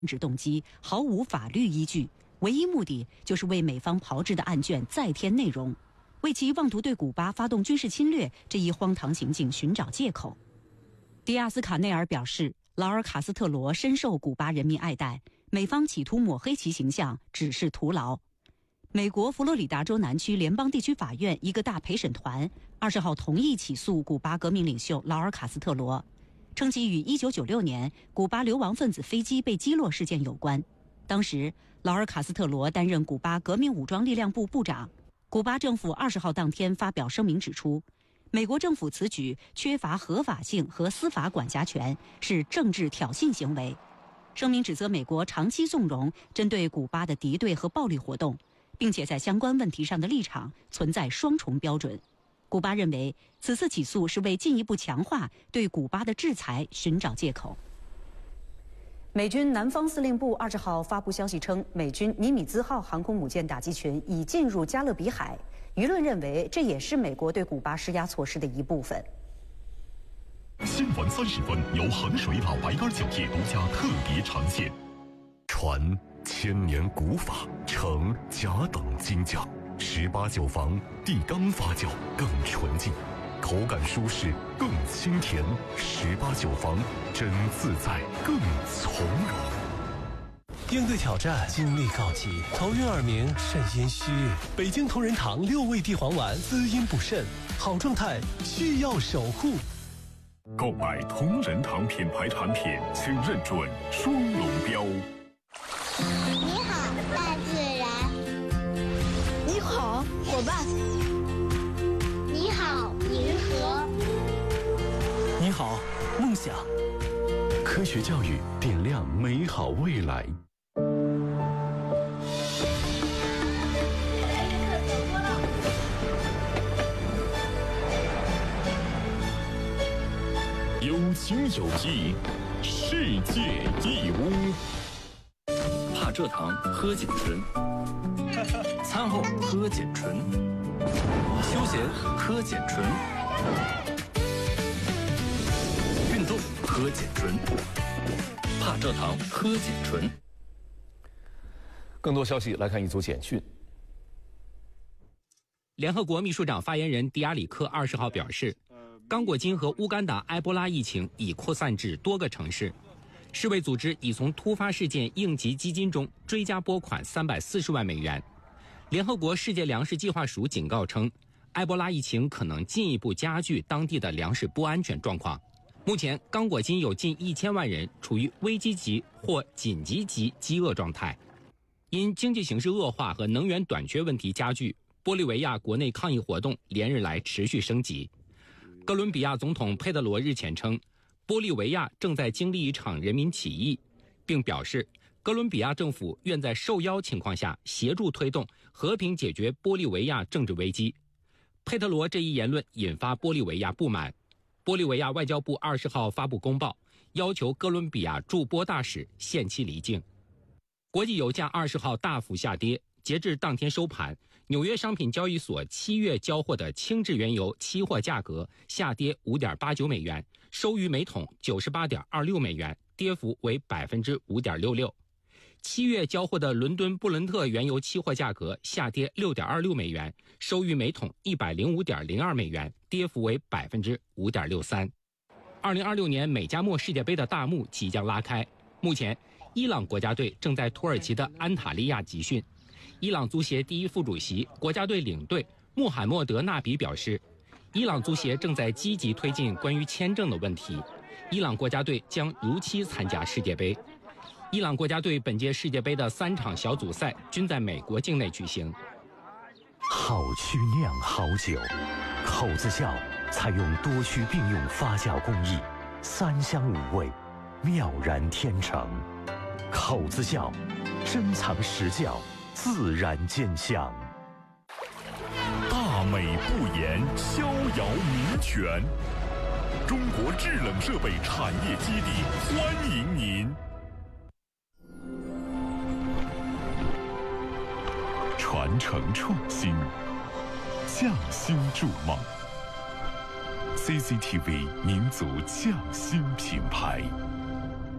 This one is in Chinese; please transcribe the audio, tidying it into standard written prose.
治动机，毫无法律依据，唯一目的就是为美方炮制的案卷再添内容，为其妄图对古巴发动军事侵略这一荒唐行径寻找借口。迪亚斯卡内尔表示，劳尔·卡斯特罗深受古巴人民爱戴，美方企图抹黑其形象只是徒劳。美国佛罗里达州南区联邦地区法院一个大陪审团20号同意起诉古巴革命领袖劳尔·卡斯特罗，称其与1996年古巴流亡分子飞机被击落事件有关。当时劳尔·卡斯特罗担任古巴革命武装力量部部长。古巴政府20号当天发表声明指出，美国政府此举缺乏合法性和司法管辖权，是政治挑衅行为。声明指责美国长期纵容针对古巴的敌对和暴力活动，并且在相关问题上的立场存在双重标准。古巴认为此次起诉是为进一步强化对古巴的制裁寻找借口。美军南方司令部20号发布消息称，美军尼米兹号航空母舰打击群已进入加勒比海，舆论认为这也是美国对古巴施压措施的一部分。 新闻30分由衡水老白干酒业独家特别呈现。传千年古法，成甲等精酿，18酒房地缸发酵更纯净，口感舒适更清甜，18酒房真自在更从容。 应对挑战，精力告急，头晕耳鸣，肾阴虚。北京同仁堂6味地黄丸，滋阴补肾，好状态需要守护。 购买同仁堂品牌产品，请认准双龙标。 你好，大自然。 你好，伙伴。 你好，银河。 你好，梦想。 科学教育点亮美好未来。 有情有义，世界义乌。 怕蔗糖喝碱醇，餐后喝碱醇，休闲喝碱醇，运动喝碱醇，怕蔗糖喝碱醇。 更多消息来看一组简讯。 联合国秘书长发言人迪亚里克20号表示，刚果金和乌干达埃博拉疫情已扩散至多个城市，世卫组织已从突发事件应急基金中追加拨款340万美元。联合国世界粮食计划署警告称，埃博拉疫情可能进一步加剧当地的粮食不安全状况。目前，刚果金有近1000万人处于危机级或紧急级饥饿状态。因经济形势恶化和能源短缺问题加剧，玻利维亚国内抗议活动连日来持续升级。哥伦比亚总统佩德罗日前称，玻利维亚正在经历一场人民起义，并表示哥伦比亚政府愿在受邀情况下协助推动和平解决玻利维亚政治危机。佩德罗这一言论引发玻利维亚不满。玻利维亚外交部20号发布公报，要求哥伦比亚驻波大使限期离境。国际油价20号大幅下跌，截至当天收盘，纽约商品交易所7月交货的轻质原油期货价格下跌5.89美元，收于每桶98.26美元，跌幅为5.66%。7月交货的伦敦布伦特原油期货价格下跌6.26美元，收于每桶105.02美元，跌幅为5.63%。2026年美加墨世界杯的大幕即将拉开，目前伊朗国家队正在土耳其的安塔利亚集训。伊朗足协第一副主席、国家队领队穆罕默德·纳比表示，伊朗足协正在积极推进关于签证的问题，伊朗国家队将如期参加世界杯。伊朗国家队本届世界杯的3场小组赛均在美国境内举行。 好曲酿好酒，口子窖采用多区并用发酵工艺，3香5味，妙然天成。口子窖珍藏实窖，自然见香。 大美不言，逍遥名泉。中国制冷设备产业基地欢迎您。传承创新，匠心筑梦。CCTV 民族匠心品牌。